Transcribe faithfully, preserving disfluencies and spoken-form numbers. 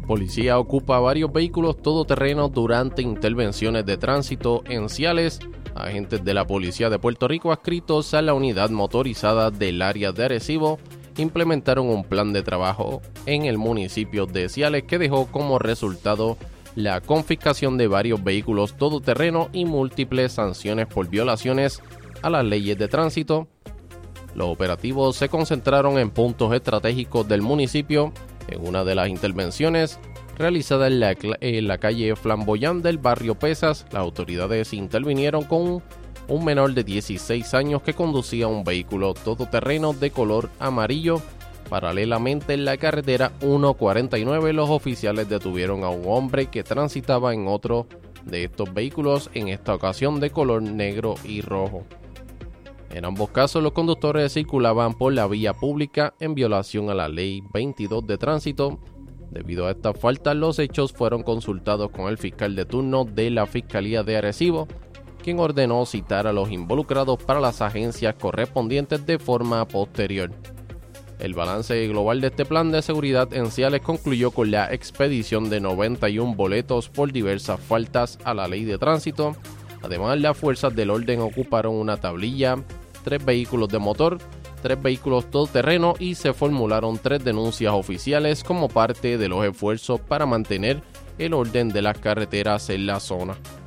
Policía ocupa varios vehículos todoterrenos durante intervenciones de tránsito en Ciales. Agentes de la Policía de Puerto Rico adscritos a la unidad motorizada del área de Arecibo implementaron un plan de trabajo en el municipio de Ciales que dejó como resultado la confiscación de varios vehículos todoterreno y múltiples sanciones por violaciones a las leyes de tránsito. Los operativos se concentraron en puntos estratégicos del municipio. En una de las intervenciones realizada en la, en la calle Flamboyán del barrio Pesas, las autoridades intervinieron con un menor de dieciséis años que conducía un vehículo todoterreno de color amarillo. Paralelamente, en la carretera ciento cuarenta y nueve, los oficiales detuvieron a un hombre que transitaba en otro de estos vehículos, en esta ocasión de color negro y rojo. En ambos casos, los conductores circulaban por la vía pública en violación a la Ley veintidós de Tránsito. Debido a esta falta, los hechos fueron consultados con el fiscal de turno de la Fiscalía de Arecibo, quien ordenó citar a los involucrados para las agencias correspondientes de forma posterior. El balance global de este plan de seguridad en Ciales concluyó con la expedición de noventa y uno boletos por diversas faltas a la Ley de Tránsito. Además, las fuerzas del orden ocuparon una tablilla, tres vehículos de motor, tres vehículos todoterreno y se formularon tres denuncias oficiales como parte de los esfuerzos para mantener el orden de las carreteras en la zona.